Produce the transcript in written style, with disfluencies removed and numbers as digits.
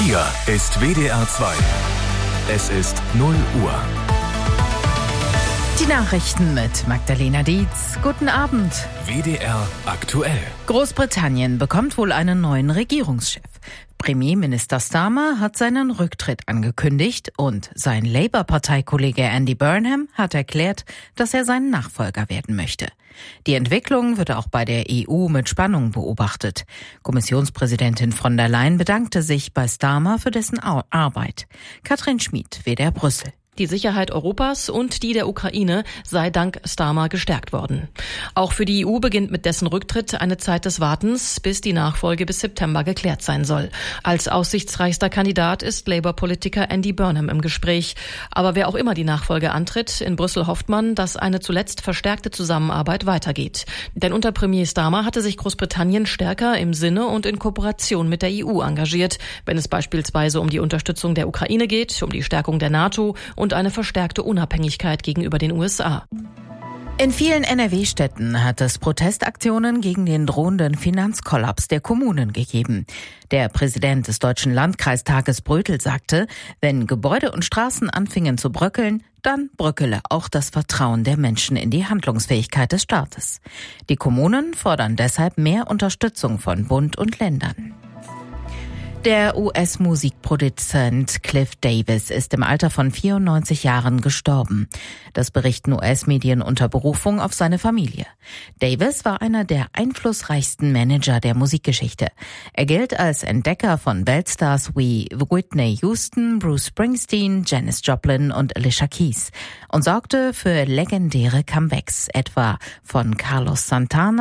Hier ist WDR 2. Es ist 0 Uhr. Die Nachrichten mit Magdalena Dietz. Guten Abend. WDR aktuell. Großbritannien bekommt wohl einen neuen Regierungschef. Premierminister Starmer hat seinen Rücktritt angekündigt und sein Labour-Parteikollege Andy Burnham hat erklärt, dass er sein Nachfolger werden möchte. Die Entwicklung wird auch bei der EU mit Spannung beobachtet. Kommissionspräsidentin von der Leyen bedankte sich bei Starmer für dessen Arbeit. Katrin Schmid, WDR Brüssel. Die Sicherheit Europas und die der Ukraine sei dank Starmer gestärkt worden. Auch für die EU beginnt mit dessen Rücktritt eine Zeit des Wartens, bis die Nachfolge bis September geklärt sein soll. Als aussichtsreichster Kandidat ist Labour-Politiker Andy Burnham im Gespräch. Aber wer auch immer die Nachfolge antritt, in Brüssel hofft man, dass eine zuletzt verstärkte Zusammenarbeit weitergeht. Denn unter Premier Starmer hatte sich Großbritannien stärker im Sinne und in Kooperation mit der EU engagiert, wenn es beispielsweise um die Unterstützung der Ukraine geht, um die Stärkung der NATO und eine verstärkte Unabhängigkeit gegenüber den USA. In vielen NRW-Städten hat es Protestaktionen gegen den drohenden Finanzkollaps der Kommunen gegeben. Der Präsident des Deutschen Landkreistages Brötel sagte, wenn Gebäude und Straßen anfingen zu bröckeln, dann bröckele auch das Vertrauen der Menschen in die Handlungsfähigkeit des Staates. Die Kommunen fordern deshalb mehr Unterstützung von Bund und Ländern. Der US-Musikproduzent Cliff Davis ist im Alter von 94 Jahren gestorben. Das berichten US-Medien unter Berufung auf seine Familie. Davis war einer der einflussreichsten Manager der Musikgeschichte. Er gilt als Entdecker von Weltstars wie Whitney Houston, Bruce Springsteen, Janis Joplin und Alicia Keys und sorgte für legendäre Comebacks, etwa von Carlos Santana